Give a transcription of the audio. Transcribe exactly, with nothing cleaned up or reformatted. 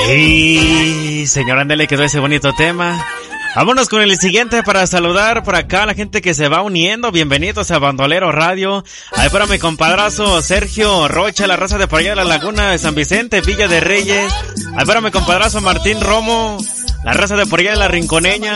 Y señor, ándale, quedó ese bonito tema. Vámonos con el siguiente para saludar por acá a la gente que se va uniendo. Bienvenidos a Bandolero Radio. Ahí para mi compadrazo Sergio Rocha, la raza de por allá de la Laguna de San Vicente, Villa de Reyes. Ahí para mi compadrazo Martín Romo, la raza de por allá de la Rinconeña.